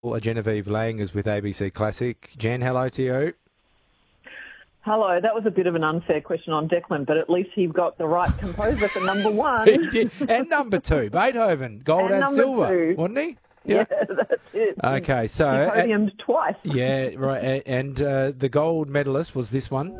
Genevieve Lang is with ABC Classic. Jen, hello to you. Hello, that was a bit of an unfair question on Declan, but at least he got the right composer for number one. He did. And number two, Beethoven, gold and silver, two. wasn't he? Yeah, that's it. Okay, so... He podiumed twice. Yeah, right. And the gold medalist was this one.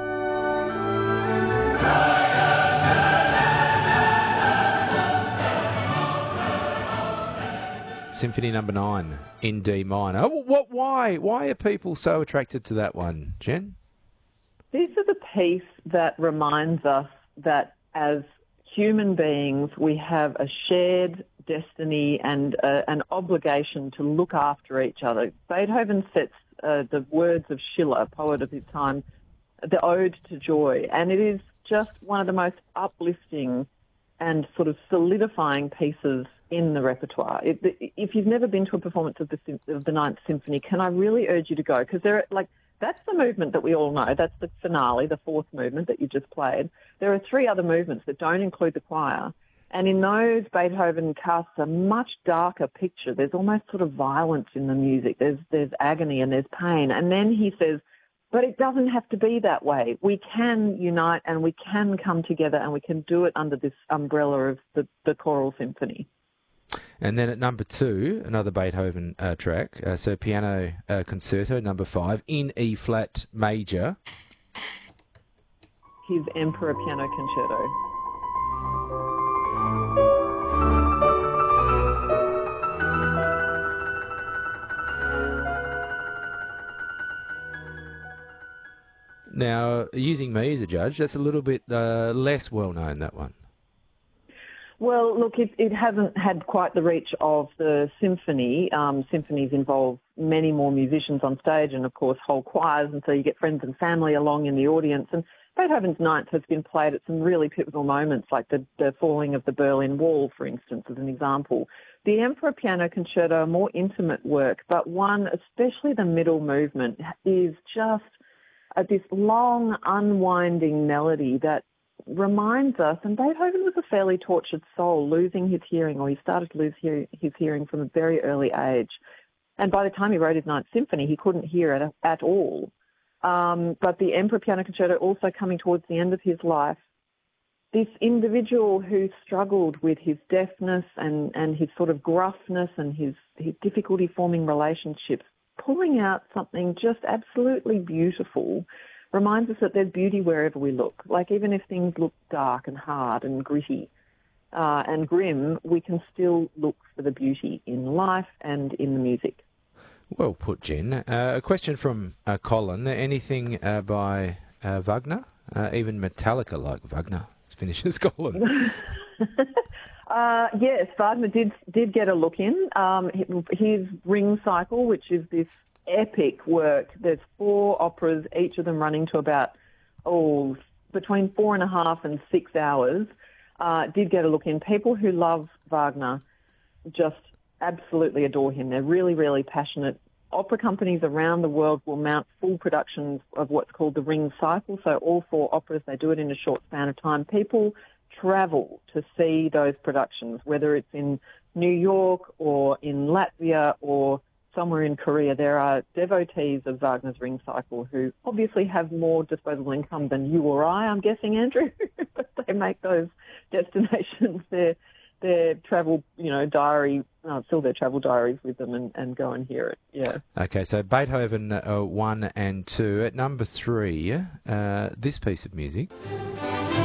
Symphony Number 9 in D minor. Why are people so attracted to that one, Jen? This is a piece that reminds us that as human beings, we have a shared destiny and an obligation to look after each other. Beethoven sets the words of Schiller, poet of his time, the Ode to Joy, and it is just one of the most uplifting and sort of solidifying pieces in the repertoire. If you've never been to a performance of the Ninth Symphony, can I really urge you to go? Because that's the movement that we all know. That's the finale, the fourth movement that you just played. There are three other movements that don't include the choir. And in those, Beethoven casts a much darker picture. There's almost sort of violence in the music. There's agony and there's pain. And then he says, but it doesn't have to be that way. We can unite and we can come together and we can do it under this umbrella of the choral symphony. And then at number 2, another Beethoven track, so Piano Concerto, number 5, in E-flat major. His Emperor Piano Concerto. Now, using me as a judge, that's a little bit less well-known, that one. Well, look, it hasn't had quite the reach of the symphony. Symphonies involve many more musicians on stage and, of course, whole choirs, and so you get friends and family along in the audience. And Beethoven's Ninth has been played at some really pivotal moments, like the falling of the Berlin Wall, for instance, as an example. The Emperor Piano Concerto, a more intimate work, but one, especially the middle movement, is just this long, unwinding melody that reminds us, and Beethoven was a fairly tortured soul, losing his hearing, or he started to lose his hearing from a very early age. And by the time he wrote his Ninth Symphony, he couldn't hear it at all. But the Emperor Piano Concerto also coming towards the end of his life, this individual who struggled with his deafness and his sort of gruffness and his difficulty forming relationships, pulling out something just absolutely beautiful, reminds us that there's beauty wherever we look. Like, even if things look dark and hard and gritty and grim, we can still look for the beauty in life and in the music. Well put, Jen. A question from Colin. Anything by Wagner? Even Metallica like Wagner, finishes Colin. Yes, Wagner did get a look in. His Ring Cycle, which is this epic work. There's 4 operas, each of them running to about, between 4.5 and 6 hours, did get a look in. People who love Wagner just absolutely adore him. They're really, really passionate. Opera companies around the world will mount full productions of what's called the Ring Cycle, so all 4 operas, they do it in a short span of time. People travel to see those productions, whether it's in New York or in Latvia or somewhere in Korea. There are devotees of Wagner's Ring Cycle who obviously have more disposable income than you or I, I'm guessing, Andrew, but they make those destinations their travel, diary, fill their travel diaries with them and go and hear it. Yeah. Okay, so Beethoven 1 and 2. At number 3, this piece of music.